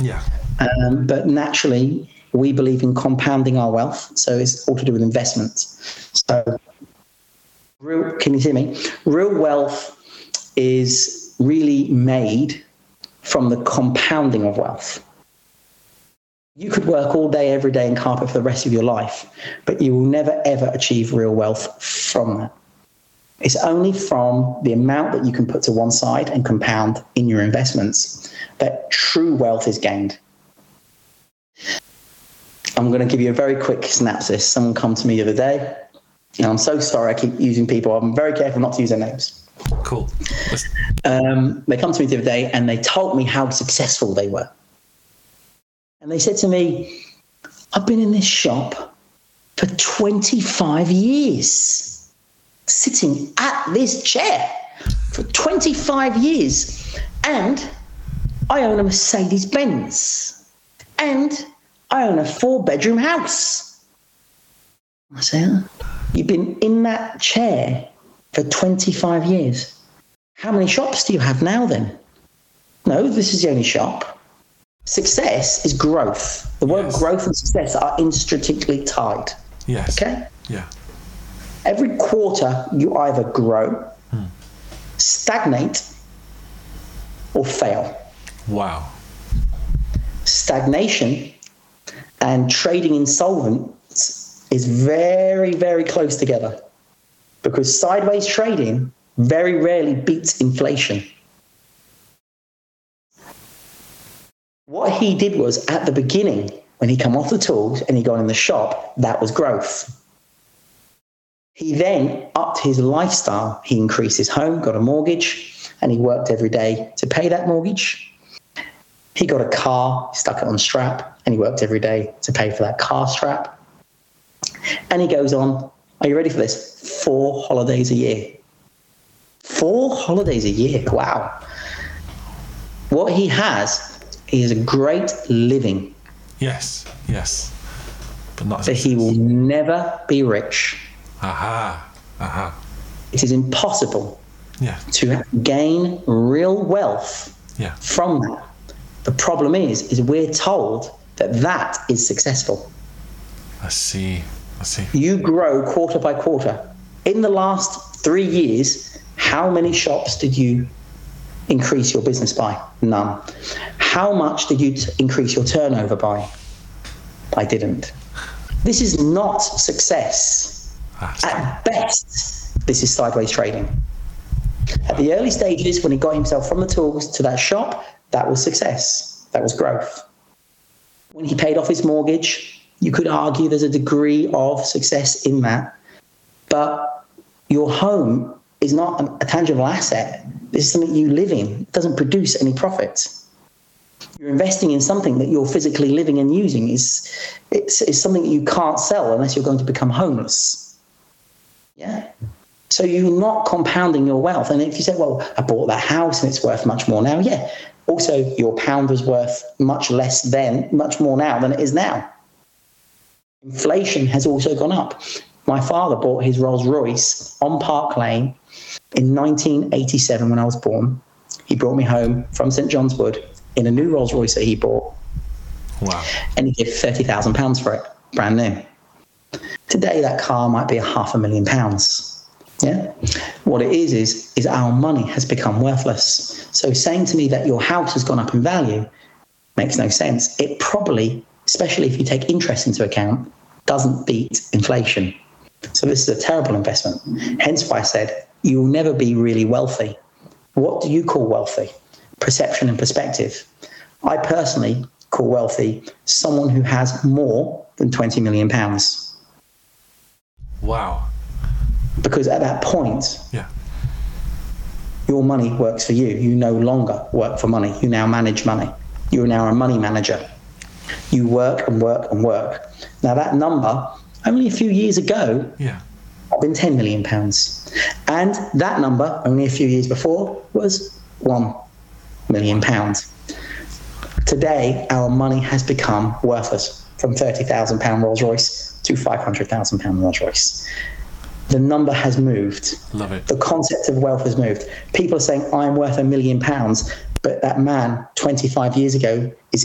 Yeah. But naturally, we believe in compounding our wealth. So it's all to do with investments. So can you hear me? Real wealth is really made from the compounding of wealth. You could work all day, every day in carpet for the rest of your life, but you will never, ever achieve real wealth from that. It's only from the amount that you can put to one side and compound in your investments that true wealth is gained. I'm going to give you a very quick synopsis. Someone come to me the other day, and I'm so sorry I keep using people. I'm very careful not to use their names. Cool. They come to me the other day and they told me how successful they were. And they said to me, I've been in this shop for 25 years, sitting at this chair for 25 years. And I own a Mercedes-Benz. And I own a 4-bedroom house. I say, you've been in that chair for 25 years. How many shops do you have now then? No, this is the only shop. Success is growth. The word growth and success are intrinsically tied. Yes. Okay? Yeah. Every quarter, you either grow, stagnate, or fail. Wow. Stagnation and trading insolvents is very, very close together, because sideways trading very rarely beats inflation. What he did was, at the beginning, when he come off the tools and he got in the shop, that was growth. He then upped his lifestyle. He increased his home, got a mortgage, and he worked every day to pay that mortgage. He got a car, stuck it on strap, and he worked every day to pay for that car strap. And he goes on, are you ready for this? 4 holidays a year. 4 holidays a year, wow. What he has is a great living. Yes. But not. But he will never be rich. Aha. It is impossible to gain real wealth from that. The problem is we're told that is successful. I see. You grow quarter by quarter. In the last 3 years, how many shops did you increase your business by? None. How much did you increase your turnover by? I didn't. This is not success. At best, this is sideways trading. At the early stages, when he got himself from the tools to that shop, that was success. That was growth. When he paid off his mortgage, you could argue there's a degree of success in that. But your home is not a tangible asset. This is something you live in. It doesn't produce any profits. You're investing in something that you're physically living and using. It's something that you can't sell unless you're going to become homeless. Yeah. So you're not compounding your wealth. And if you say, well, I bought that house and it's worth much more now. Yeah. Also, your pound was worth much more now than it is now. Inflation has also gone up. My father bought his Rolls Royce on Park Lane in 1987 when I was born. He brought me home from St John's Wood in a new Rolls Royce that he bought. Wow. And he gave £30,000 for it, brand new. Today, that car might be £500,000. Yeah. What it is our money has become worthless. So saying to me that your house has gone up in value makes no sense. It probably, especially if you take interest into account, doesn't beat inflation. So this is a terrible investment. Hence why I said you will never be really wealthy. What do you call wealthy? Perception and perspective. I personally call wealthy someone who has more than £20 million. Wow. Because at that point, your money works for you. You no longer work for money. You now manage money. You are now a money manager. You work and work and work. Now that number, only a few years ago, had been £10 million. And that number, only a few years before, was £1 million. Today, our money has become worthless, from £30,000 Rolls Royce to £500,000 Rolls Royce. The number has moved. Love it. The concept of wealth has moved. People are saying, I'm worth £1 million, but that man 25 years ago is